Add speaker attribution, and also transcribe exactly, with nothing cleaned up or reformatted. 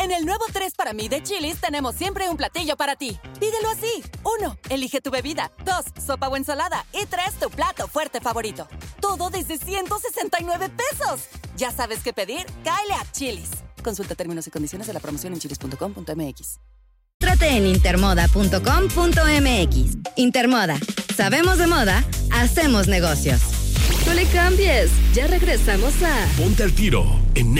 Speaker 1: En el nuevo tres para mí de Chili's tenemos siempre un platillo para ti. Pídelo así. Uno, elige tu bebida. Dos, sopa o ensalada. Y tres, tu plato fuerte favorito. Todo desde ciento sesenta y nueve pesos. ¿Ya sabes qué pedir? Cáele a Chili's. Consulta términos y condiciones de la promoción en chilis punto com punto m x.
Speaker 2: Trate en intermoda punto com punto m x. Intermoda. Sabemos de moda, hacemos negocios.
Speaker 3: No le cambies. Ya regresamos a
Speaker 4: Ponte al Tiro en